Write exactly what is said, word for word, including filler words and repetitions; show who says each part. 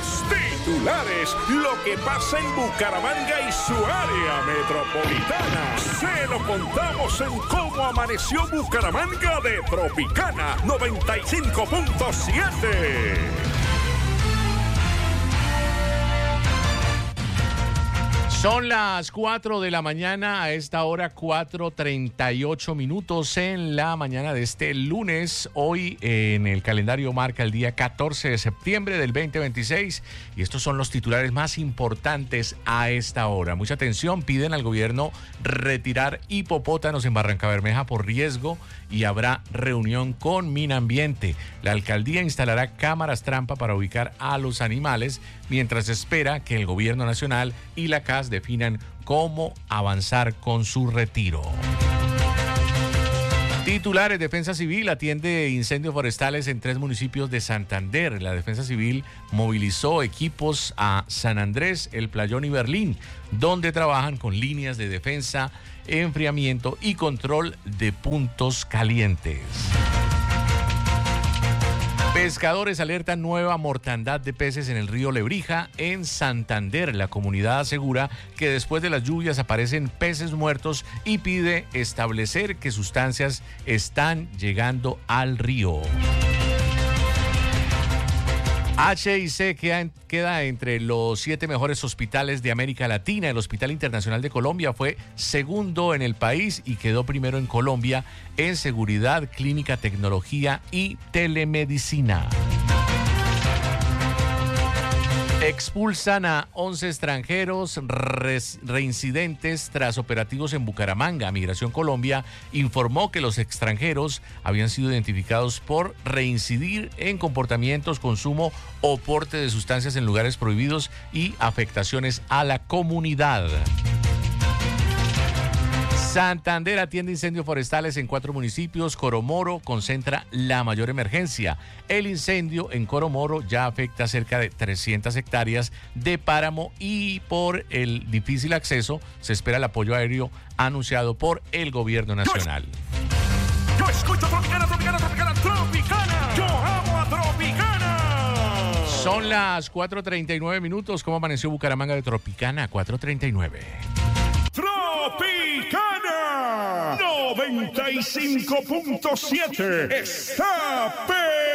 Speaker 1: Los titulares, lo que pasa en Bucaramanga y su área metropolitana. Se lo contamos en Cómo Amaneció Bucaramanga de Tropicana noventa y cinco punto siete.
Speaker 2: Son las cuatro de la mañana, a esta hora cuatro treinta y ocho minutos en la mañana de este lunes. Hoy en el calendario marca el día catorce de septiembre del veinte veintiséis y estos son los titulares más importantes a esta hora. Mucha atención, piden al gobierno retirar hipopótanos en Barrancabermeja por riesgo y habrá reunión con Minambiente. La alcaldía instalará cámaras trampa para ubicar a los animales mientras espera que el gobierno nacional y la C A S definan cómo avanzar con su retiro. Titulares: Defensa Civil atiende incendios forestales en tres municipios de Santander. La Defensa Civil movilizó equipos a San Andrés, El Playón y Berlín, donde trabajan con líneas de defensa, enfriamiento y control de puntos calientes. Pescadores alertan nueva mortandad de peces en el río Lebrija, en Santander. La comunidad asegura que después de las lluvias aparecen peces muertos y pide establecer qué sustancias están llegando al río. H I C queda entre los siete mejores hospitales de América Latina. El Hospital Internacional de Colombia fue segundo en el país y quedó primero en Colombia en seguridad, clínica, tecnología y telemedicina. Expulsan a once extranjeros reincidentes tras operativos en Bucaramanga. Migración Colombia informó que los extranjeros habían sido identificados por reincidir en comportamientos, consumo o porte de sustancias en lugares prohibidos y afectaciones a la comunidad. Santander atiende incendios forestales en cuatro municipios. Coromoro concentra la mayor emergencia. El incendio en Coromoro ya afecta a cerca de trescientas hectáreas de páramo y por el difícil acceso se espera el apoyo aéreo anunciado por el gobierno nacional.
Speaker 1: Yo, yo escucho Tropicana, Tropicana, Tropicana, Tropicana. Yo amo a Tropicana.
Speaker 2: Son las cuatro treinta y nueve minutos. ¿Cómo amaneció Bucaramanga de Tropicana? cuatro treinta y nueve.
Speaker 1: Tropicana noventa y cinco punto siete está